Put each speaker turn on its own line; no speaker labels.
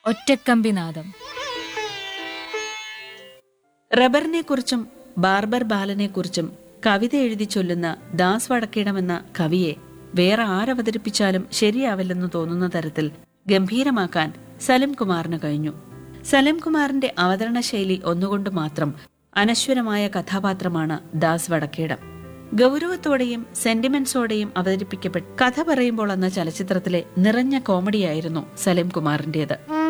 ഒറ്റക്കമ്പിനാദം.
റബ്ബറിനെക്കുറിച്ചും barber ബാലനെക്കുറിച്ചും കവിത എഴുതി ചൊല്ലുന്ന ദാസ് വടക്കേടം എന്ന കവിയെ വേറെ ആരവതരിപ്പിച്ചാലും ശരിയാവില്ലെന്ന് തോന്നുന്ന തരത്തിൽ ഗംഭീരമാക്കാൻ സലിം കുമാറിന് കഴിഞ്ഞു. സലിം കുമാറിന്റെ അവതരണ ശൈലി ഒന്നുകൊണ്ട് മാത്രം അനശ്വരമായ കഥാപാത്രമാണ് ദാസ് വടക്കേടം. ഗൗരവത്തോടെയും സെന്റിമെന്റ്സോടെയും അവതരിപ്പിക്കപ്പെട്ട കഥ പറയുമ്പോൾ എന്ന ചലച്ചിത്രത്തിലെ നിറഞ്ഞ കോമഡിയായിരുന്നു സലിം കുമാറിന്റേത്.